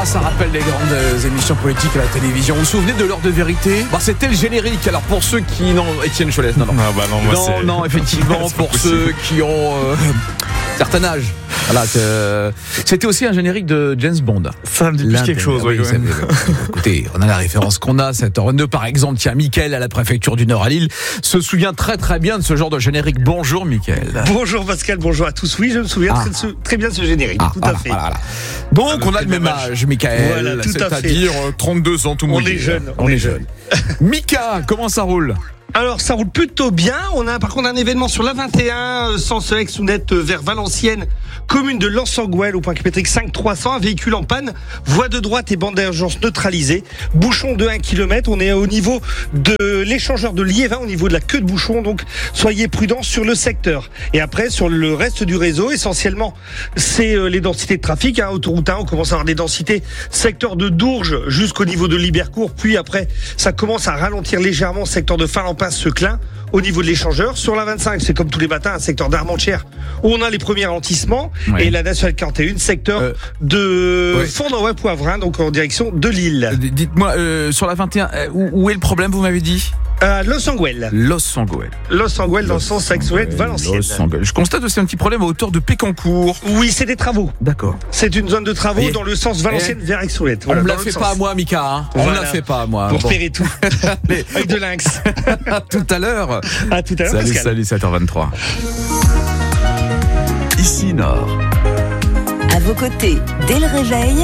ça rappelle les grandes émissions politiques à la télévision. Vous vous souvenez de l'heure de vérité ? C'était le générique. Alors pour ceux qui... Non, Étienne Cholès, non. Non, effectivement, pour ceux qui ont certain âge. Voilà, c'était aussi un générique de James Bond. Ça me dit quelque chose, oui. Écoutez, on a la référence qu'on a, 7h22 par exemple. Tiens, Mickaël à la préfecture du Nord à Lille se souvient très très bien de ce genre de générique. Bonjour Mickaël. Bonjour Pascal, bonjour à tous. Oui, je me souviens très bien de ce générique, tout à fait. Voilà. Donc on a le même âge, Mickaël, voilà, c'est-à-dire 32 ans tout mouillé. On est jeune. Mika, comment ça roule ? Alors ça roule plutôt bien. On a par contre un événement sur l'A21, sens Aix-Ounette vers Valenciennes, commune de Lens-en-Gouel au point kilométrique 5300, un véhicule en panne, voie de droite et bande d'urgence neutralisée, bouchon de 1 km. On est au niveau de l'échangeur de Liévin, au niveau de la queue de bouchon, donc soyez prudents sur le secteur. Et après sur le reste du réseau, essentiellement c'est les densités de trafic, autoroute 1, on commence à avoir des densités secteur de Dourges jusqu'au niveau de Libercourt, puis après ça commence à ralentir légèrement secteur de Finlampin-Seclin. Au niveau de l'échangeur, sur la 25, c'est comme tous les matins, un secteur d'Armentières où on a les premiers ralentissements, et la nationale 41, secteur de Fond-en-Poivrin, donc en direction de Lille. Dites-moi, sur la 21, où est le problème, vous m'avez dit ? Los-en-Gouel. Los-en-Gouel Dans le sens Aix-Ounette, Valenciennes. Je constate aussi un petit problème à hauteur de Pécancourt. Oui, c'est des travaux. D'accord. C'est une zone de travaux dans le sens Valenciennes vers Aix-Ounette. Voilà, on me la fait pas à moi, Mika. Hein. On me la fait pas à moi. Pour repérer tout. Avec de lynx. À tout à l'heure. À tout à l'heure. Salut, 7h23. Ici Nord. À vos côtés, dès le réveil.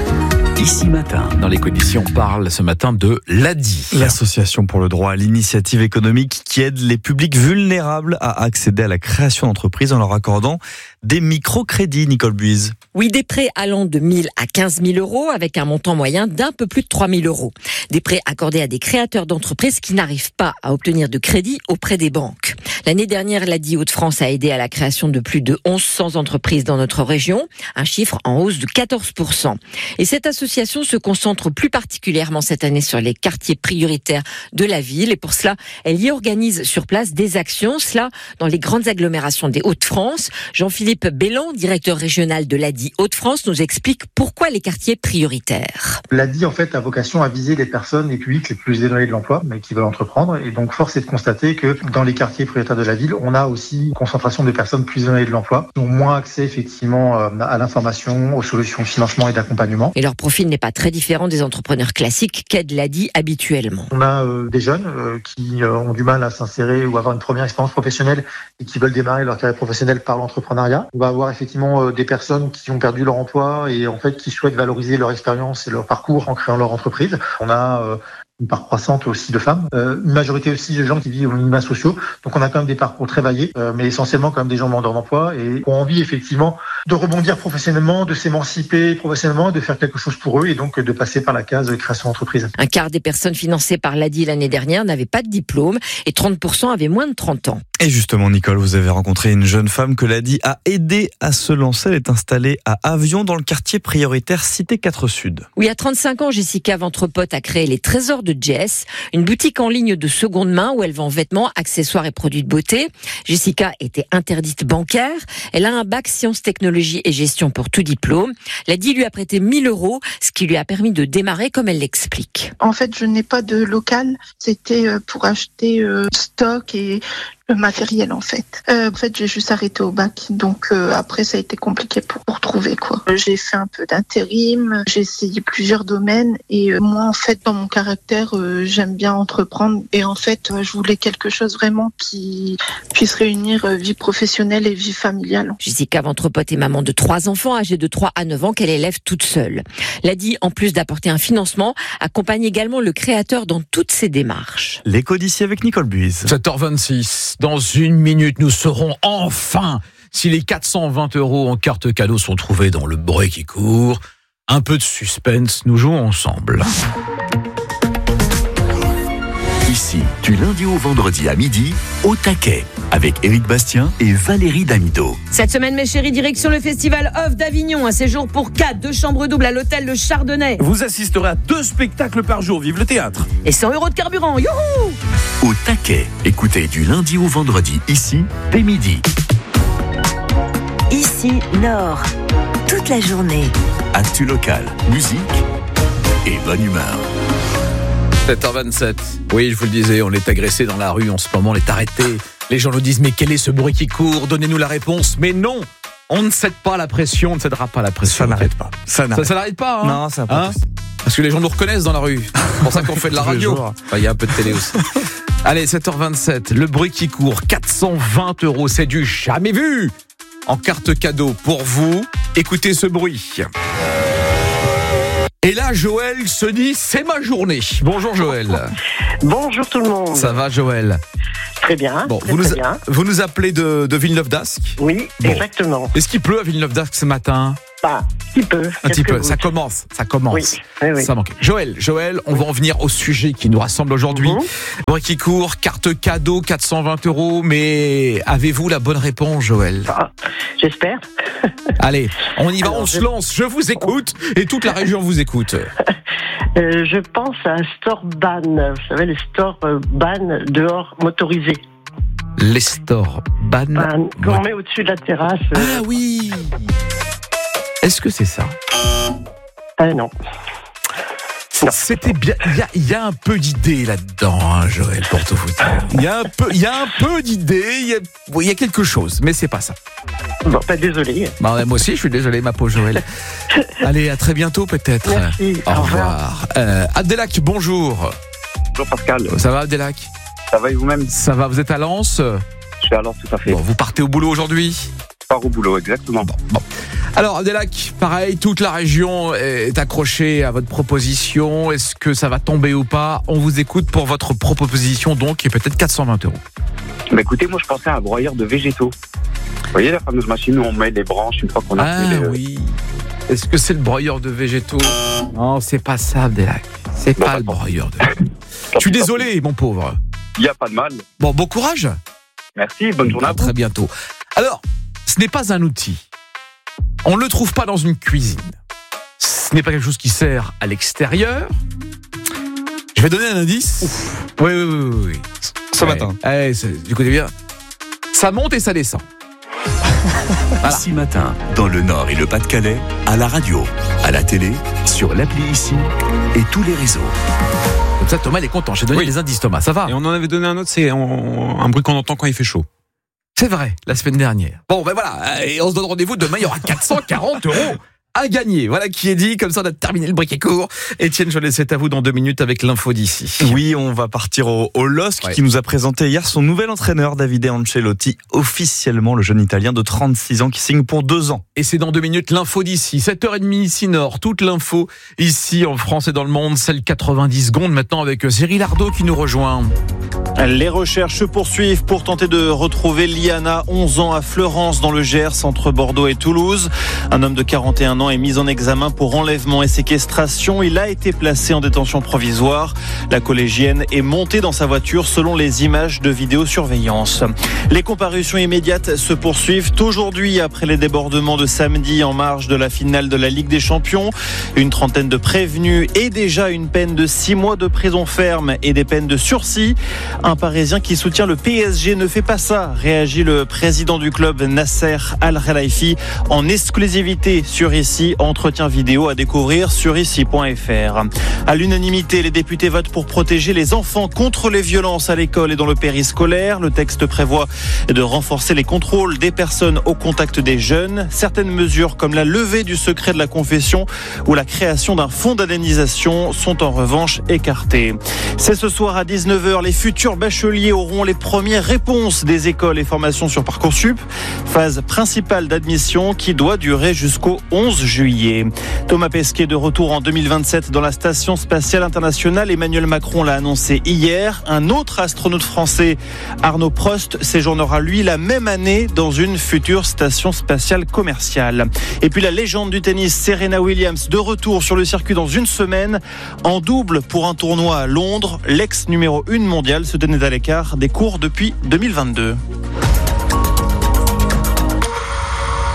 Ici Matin. Dans les conditions, on parle ce matin de l'ADI. L'association pour le droit à l'initiative économique qui aide les publics vulnérables à accéder à la création d'entreprises en leur accordant des microcrédits, Nicole Buise. Oui, des prêts allant de 1 000 à 15 000 euros avec un montant moyen d'un peu plus de 3 000 euros. Des prêts accordés à des créateurs d'entreprises qui n'arrivent pas à obtenir de crédit auprès des banques. L'année dernière, l'ADI Hauts-de-France a aidé à la création de plus de 1100 entreprises dans notre région, un chiffre en hausse de 14%. Et cette association se concentre plus particulièrement cette année sur les quartiers prioritaires de la ville. Et pour cela, elle y organise sur place des actions, cela dans les grandes agglomérations des Hauts-de-France. Jean-Philippe Bellan, directeur régional de l'ADI Hauts-de-France, nous explique pourquoi les quartiers prioritaires. L'ADI, en fait, a vocation à viser les personnes, les publics les plus éloignés de l'emploi, mais qui veulent entreprendre. Et donc, force est de constater que dans les quartiers prioritaires de la ville, on a aussi une concentration de personnes plus éloignées de l'emploi, qui ont moins accès, effectivement, à l'information, aux solutions de financement et d'accompagnement. Et leur profil n'est pas très différent des entrepreneurs classiques qu'aide l'ADI habituellement. On a des jeunes qui ont du mal à s'insérer ou avoir une première expérience professionnelle et qui veulent démarrer leur carrière professionnelle par l'entrepreneuriat. On va avoir effectivement des personnes qui ont perdu leur emploi et en fait qui souhaitent valoriser leur expérience et leur parcours en créant leur entreprise. On a une part croissante aussi de femmes, une majorité aussi de gens qui vivent aux minima sociaux. Donc on a quand même des parcours très variés, mais essentiellement quand même des gens demandeurs d'emploi et ont envie effectivement de rebondir professionnellement, de s'émanciper professionnellement, de faire quelque chose pour eux et donc de passer par la case création d'entreprise. Un quart des personnes financées par l'ADI l'année dernière n'avaient pas de diplôme et 30% avaient moins de 30 ans. Et justement, Nicole, vous avez rencontré une jeune femme que l'ADI a aidé à se lancer. Elle est installée à Avion dans le quartier prioritaire Cité 4 Sud. Oui, à 35 ans, Jessica Ventrepote a créé les Trésors de Jess, une boutique en ligne de seconde main où elle vend vêtements, accessoires et produits de beauté. Jessica était interdite bancaire. Elle a un bac sciences, technologies et gestion pour tout diplôme. L'ADI lui a prêté 1 000 euros, ce qui lui a permis de démarrer comme elle l'explique. En fait, je n'ai pas de local. C'était pour acheter stock et le matériel en fait. J'ai juste arrêté au bac, donc après ça a été compliqué pour trouver quoi. J'ai fait un peu d'intérim, j'ai essayé plusieurs domaines et moi en fait dans mon caractère j'aime bien entreprendre et en fait je voulais quelque chose vraiment qui puisse réunir vie professionnelle et vie familiale. Jessica Ventrepote est maman de 3 enfants âgés de 3 à 9 ans qu'elle élève toute seule. L'ADI, en plus d'apporter un financement, accompagne également le créateur dans toutes ses démarches. L'écho d'ici avec Nicole Buise. 7h26. Dans une minute, nous saurons enfin si les 420 euros en carte cadeau sont trouvés dans le bruit qui court. Un peu de suspense, nous jouons ensemble. Ici, du lundi au vendredi à midi, au taquet, avec Éric Bastien et Valérie Damido. Cette semaine, mes chéris, direction le Festival Off d'Avignon. Un séjour pour 4, 2 chambres doubles à l'hôtel Le Chardonnay. Vous assisterez à 2 spectacles par jour, vive le théâtre. Et 100 euros de carburant, youhou! Au taquet, écoutez du lundi au vendredi, ici, dès midi. Ici, Nord. Toute la journée. Actu locale, musique et bonne humeur. 7h27. Oui, je vous le disais, on est agressé dans la rue en ce moment, on est arrêté. Les gens nous disent, mais quel est ce bruit qui court? Donnez-nous la réponse. Mais non, on ne cède pas à la pression, on ne cédera pas à la pression. Ça n'arrête pas. Ça n'arrête pas. Hein. Non, ça n'a pas. Parce que les gens nous reconnaissent dans la rue. C'est pour ça qu'on fait de la radio. Il y a un peu de télé aussi. Allez, 7h27. Le bruit qui court, 420 €. C'est du jamais vu. En carte cadeau pour vous. Écoutez ce bruit. Et là, Joël se dit, c'est ma journée. Bonjour Joël. Bonjour tout le monde. Ça va Joël? Très bien. Bon, très bien. Vous nous appelez de Villeneuve d'Ascq? Oui, bon. Exactement. Est-ce qu'il pleut à Villeneuve d'Ascq ce matin? Un petit peu. Ça commence. Oui. Ça manque. Joël, on va en venir au sujet qui nous rassemble aujourd'hui. Bruit qui court, carte cadeau, 420 €. Mais avez-vous la bonne réponse, Joël? J'espère. Allez, on y va, on se lance. Je vous écoute et toute la région vous écoute. Je pense à un store ban. Vous savez, les stores ban dehors motorisés. Les stores ban qu'on met au-dessus de la terrasse. Ah oui. Est-ce que c'est ça? Non. C'était bien. Il y a un peu d'idées là-dedans, hein, Joël, pour tout vous dire. Il y a un peu d'idées. Il y a quelque chose, mais c'est pas ça. Bon, désolé. Moi aussi, je suis désolé, ma pauvre Joël. Allez, à très bientôt, peut-être. Merci. Au revoir. Abdelak, bonjour. Bonjour Pascal. Ça va, Abdelak? Ça va et vous-même? Ça va. Vous êtes à Lens? Je suis à Lens, tout à fait. Bon, vous partez au boulot aujourd'hui? Je pars au boulot, exactement. Bon. Alors, Abdelak, pareil, toute la région est accrochée à votre proposition. Est-ce que ça va tomber ou pas? On vous écoute pour votre proposition, donc, qui est peut-être 420 €. Bah écoutez, moi je pensais à un broyeur de végétaux. Vous voyez la fameuse machine où on met les branches une fois qu'on a fait les... oui. Est-ce que c'est le broyeur de végétaux? Non, c'est pas ça, Abdelak. C'est pas le broyeur de végétaux. Je suis désolé, mon pauvre. Il n'y a pas de mal. Bon courage. Merci, bonne journée à vous. Très bientôt. Alors, ce n'est pas un outil. On ne le trouve pas dans une cuisine. Ce n'est pas quelque chose qui sert à l'extérieur. Je vais donner un indice. Oui. Ce matin. Écoutez bien. Ça monte et ça descend. Voilà. Ici matin, dans le Nord et le Pas-de-Calais, à la radio, à la télé, sur l'appli Ici et tous les réseaux. Comme ça, Thomas, il est content. J'ai donné les indices, Thomas. Ça va? Et on en avait donné un autre, c'est un bruit qu'on entend quand il fait chaud. C'est vrai, la semaine dernière. Bon, voilà, et on se donne rendez-vous demain, il y aura 440 € à gagner. Voilà qui est dit, comme ça on a terminé le briquet court. Étienne Joly, c'est à vous dans 2 minutes avec l'info d'ici. Oui, on va partir au LOSC qui nous a présenté hier son nouvel entraîneur, Davide Ancelotti, officiellement le jeune Italien de 36 ans qui signe pour 2 ans. Et c'est dans 2 minutes l'info d'ici, 7h30 ici Nord, toute l'info ici en France et dans le monde, celle 90 secondes maintenant avec Cyril Ardo qui nous rejoint. Les recherches se poursuivent pour tenter de retrouver Liana, 11 ans, à Fleurance, dans le Gers, entre Bordeaux et Toulouse. Un homme de 41 ans est mis en examen pour enlèvement et séquestration. Il a été placé en détention provisoire. La collégienne est montée dans sa voiture selon les images de vidéosurveillance. Les comparutions immédiates se poursuivent aujourd'hui après les débordements de samedi en marge de la finale de la Ligue des Champions. Une trentaine de prévenus et déjà une peine de 6 mois de prison ferme et des peines de sursis. Un Parisien qui soutient le PSG ne fait pas ça, réagit le président du club Nasser Al-Khelaifi en exclusivité sur Ici, entretien vidéo à découvrir sur ici.fr. À l'unanimité, les députés votent pour protéger les enfants contre les violences à l'école et dans le périscolaire. Le texte prévoit de renforcer les contrôles des personnes au contact des jeunes. Certaines mesures comme la levée du secret de la confession ou la création d'un fonds d'indemnisation sont en revanche écartées. C'est ce soir à 19h, les futurs bacheliers auront les premières réponses des écoles et formations sur Parcoursup. Phase principale d'admission qui doit durer jusqu'au 11 juillet. Thomas Pesquet de retour en 2027 dans la Station Spatiale Internationale. Emmanuel Macron l'a annoncé hier. Un autre astronaute français, Arnaud Prost, séjournera lui la même année dans une future station spatiale commerciale. Et puis la légende du tennis, Serena Williams, de retour sur le circuit dans une semaine. En double pour un tournoi à Londres. L'ex numéro 1 mondiale se tenait à l'écart des cours depuis 2022.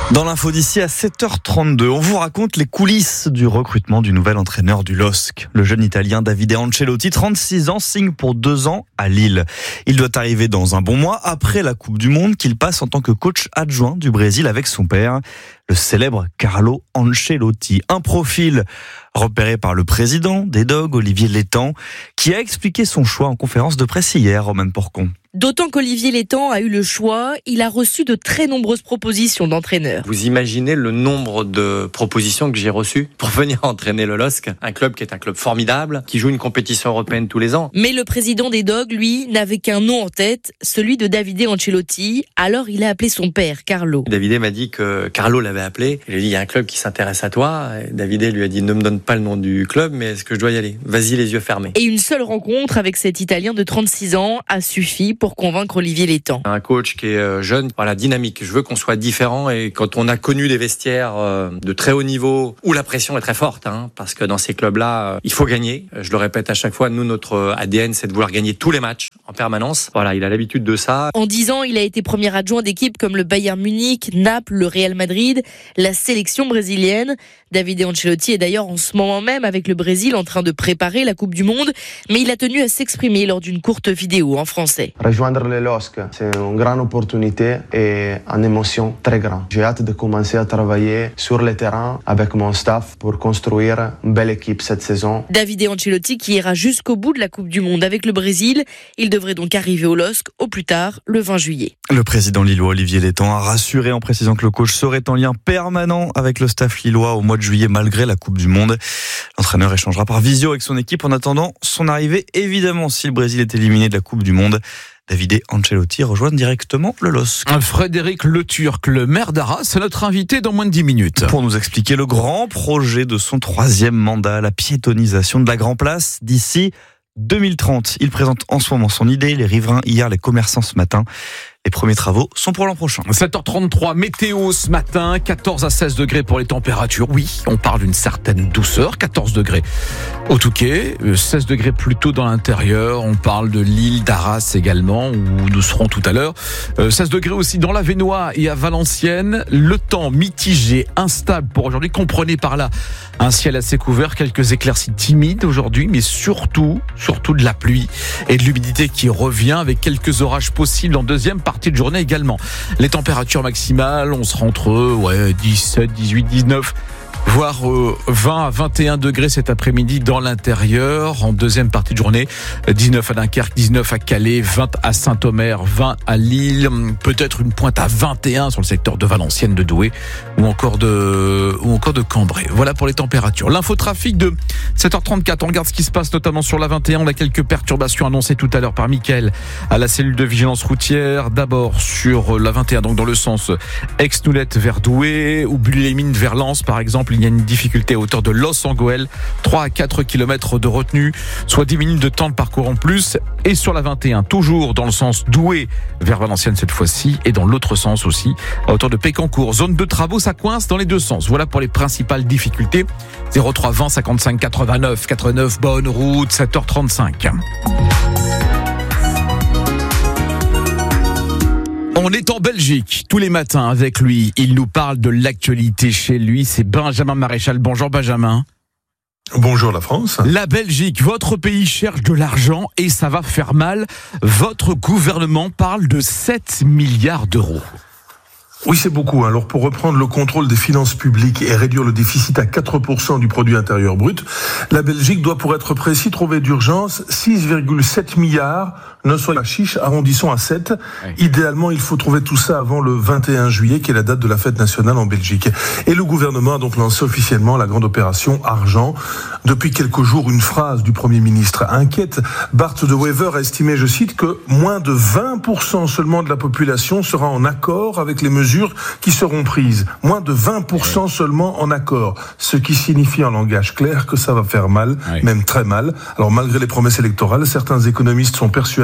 Dans l'info d'ici à 7h32, on vous raconte les coulisses du recrutement du nouvel entraîneur du LOSC. Le jeune Italien Davide Ancelotti, 36 ans, signe pour 2 ans à Lille. Il doit arriver dans un bon mois après la Coupe du Monde qu'il passe en tant que coach adjoint du Brésil avec son père, le célèbre Carlo Ancelotti. Un profil repéré par le président des Dogs, Olivier Létang, qui a expliqué son choix en conférence de presse hier, Romain Porcon. D'autant qu'Olivier Létang a eu le choix, il a reçu de très nombreuses propositions d'entraîneurs. Vous imaginez le nombre de propositions que j'ai reçues pour venir entraîner le LOSC, un club qui est un club formidable, qui joue une compétition européenne tous les ans. Mais le président des Dogs, lui, n'avait qu'un nom en tête, celui de Davide Ancelotti. Alors il a appelé son père, Carlo. Davide m'a dit que Carlo l'avait appelé. Il lui a dit, il y a un club qui s'intéresse à toi. Et Davide lui a dit, ne me donne pas le nom du club, mais est-ce que je dois y aller? Vas-y les yeux fermés. Et une seule rencontre avec cet Italien de 36 ans a suffi pour convaincre Olivier Létang. Un coach qui est jeune, dynamique. Je veux qu'on soit différent, et quand on a connu des vestiaires de très haut niveau où la pression est très forte, parce que dans ces clubs-là, il faut gagner. Je le répète à chaque fois, nous, notre ADN, c'est de vouloir gagner tous les matchs en permanence. Voilà, il a l'habitude de ça. En 10 ans, il a été premier adjoint d'équipes comme le Bayern Munich, Naples, le Real Madrid, la sélection brésilienne. Davide Ancelotti est d'ailleurs en ce moment même avec le Brésil en train de préparer la Coupe du Monde, mais il a tenu à s'exprimer lors d'une courte vidéo en français. Rejoindre le LOSC, c'est une grande opportunité et une émotion très grande. J'ai hâte de commencer à travailler sur le terrain avec mon staff pour construire une belle équipe cette saison. Davide Ancelotti qui ira jusqu'au bout de la Coupe du Monde avec le Brésil. Il devrait donc arriver au LOSC au plus tard le 20 juillet. Le président lillois Olivier Létang a rassuré en précisant que le coach serait en lien permanent avec le staff lillois au mois de juillet malgré la Coupe du Monde. L'entraîneur échangera par visio avec son équipe en attendant son arrivée. Évidemment, si le Brésil est éliminé de la Coupe du Monde, Davide Ancelotti rejoint directement le LOSC. Frédéric Le Turc, le maire d'Arras, c'est notre invité dans moins de 10 minutes. Pour nous expliquer le grand projet de son 3e mandat, la piétonisation de la Grand Place d'ici 2030. Il présente en ce moment son idée, les riverains hier, les commerçants ce matin. Les premiers travaux sont pour l'an prochain. 7h33, météo ce matin, 14 à 16 degrés pour les températures. Oui, on parle d'une certaine douceur, 14 degrés au Touquet, 16 degrés plutôt dans l'intérieur. On parle de l'île d'Arras également, où nous serons tout à l'heure. 16 degrés aussi dans l'Avesnois et à Valenciennes. Le temps mitigé, instable pour aujourd'hui. Comprenez par là un ciel assez couvert, quelques éclaircies timides aujourd'hui, mais surtout de la pluie et de l'humidité qui revient avec quelques orages possibles en deuxième partie de journée également. Les températures maximales, on sera entre 17, 18, 19, voire 20 à 21 degrés cet après-midi dans l'intérieur. En deuxième partie de journée, 19 à Dunkerque, 19 à Calais, 20 à Saint-Omer, 20 à Lille, peut-être une pointe à 21 sur le secteur de Valenciennes, de Douai ou encore de Cambrai. Voilà pour les températures. L'infotrafic de 7h34, on regarde ce qui se passe notamment sur la 21. On a quelques perturbations annoncées tout à l'heure par Mickaël à la cellule de vigilance routière. D'abord sur la 21, donc dans le sens Aix-Noulette vers Douai ou Bulle-les-Mines vers Lens par exemple. Il y a une difficulté à hauteur de Los-en-Goël, 3 à 4 km de retenue, soit 10 minutes de temps de parcours en plus. Et sur la 21, toujours dans le sens Douai vers Valenciennes cette fois-ci, et dans l'autre sens aussi, à hauteur de Pécancourt. Zone de travaux, ça coince dans les deux sens. Voilà pour les principales difficultés. 03 20 55 89 89, bonne route, 7h35. On est en Belgique tous les matins avec lui. Il nous parle de l'actualité chez lui. C'est Benjamin Maréchal. Bonjour Benjamin. Bonjour la France. La Belgique, votre pays cherche de l'argent et ça va faire mal. Votre gouvernement parle de 7 milliards d'euros. Oui, c'est beaucoup. Alors, pour reprendre le contrôle des finances publiques et réduire le déficit à 4% du produit intérieur brut, la Belgique doit, pour être précis, trouver d'urgence 6,7 milliards. Ne soyons pas chiche, arrondissons à 7. Oui. Idéalement, il faut trouver tout ça avant le 21 juillet, qui est la date de la fête nationale en Belgique. Et le gouvernement a donc lancé officiellement la grande opération Argent. Depuis quelques jours, une phrase du Premier ministre inquiète. Bart de Wever a estimé, je cite, que moins de 20% seulement de la population sera en accord avec les mesures qui seront prises. Moins de 20% seulement en accord. Ce qui signifie en langage clair que ça va faire mal, même très mal. Alors malgré les promesses électorales, certains économistes sont persuadés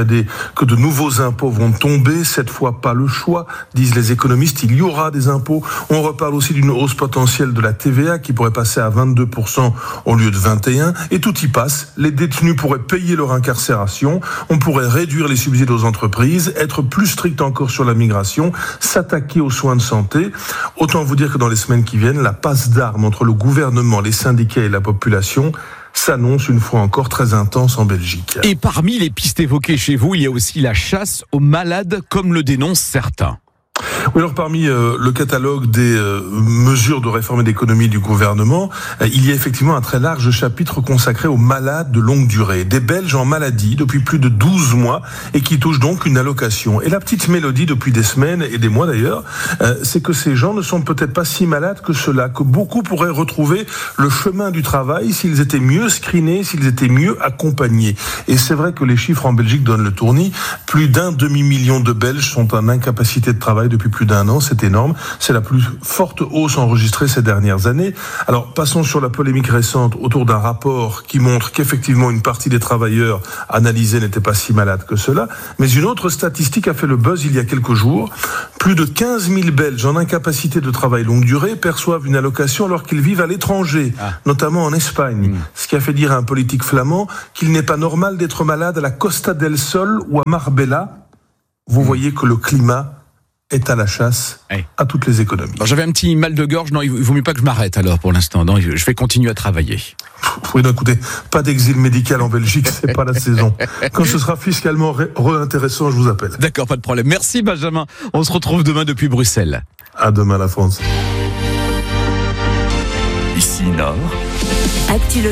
persuadé que de nouveaux impôts vont tomber. Cette fois, pas le choix, disent les économistes. Il y aura des impôts. On reparle aussi d'une hausse potentielle de la TVA qui pourrait passer à 22% au lieu de 21%. Et tout y passe. Les détenus pourraient payer leur incarcération. On pourrait réduire les subsides aux entreprises, être plus strict encore sur la migration, s'attaquer aux soins de santé. Autant vous dire que dans les semaines qui viennent, la passe d'armes entre le gouvernement, les syndicats et la population s'annonce une fois encore très intense en Belgique. Et parmi les pistes évoquées chez vous, il y a aussi la chasse aux malades, comme le dénoncent certains. Oui, alors parmi le catalogue des mesures de réforme et d'économie du gouvernement, il y a effectivement un très large chapitre consacré aux malades de longue durée, des Belges en maladie depuis plus de 12 mois et qui touchent donc une allocation. Et la petite mélodie depuis des semaines et des mois d'ailleurs, c'est que ces gens ne sont peut-être pas si malades que cela, que beaucoup pourraient retrouver le chemin du travail s'ils étaient mieux screenés, s'ils étaient mieux accompagnés. Et c'est vrai que les chiffres en Belgique donnent le tournis. Plus d'un demi-million de Belges sont en incapacité de travail depuis plus d'un an, c'est énorme. C'est la plus forte hausse enregistrée ces dernières années. Alors, passons sur la polémique récente autour d'un rapport qui montre qu'effectivement une partie des travailleurs analysés n'étaient pas si malades que cela. Mais une autre statistique a fait le buzz il y a quelques jours. Plus de 15 000 Belges en incapacité de travail longue durée perçoivent une allocation alors qu'ils vivent à l'étranger, notamment en Espagne. Ce qui a fait dire à un politique flamand qu'il n'est pas normal d'être malade à la Costa del Sol ou à Marbella. Vous voyez que le climat est à la chasse à toutes les économies. Alors, j'avais un petit mal de gorge, non, il vaut mieux pas que je m'arrête alors pour l'instant, non, je vais continuer à travailler. Oui, non, écoutez, pas d'exil médical en Belgique, c'est pas la saison. Quand ce sera fiscalement intéressant, je vous appelle. D'accord, pas de problème. Merci Benjamin, on se retrouve demain depuis Bruxelles. À demain la France. Ici Nord.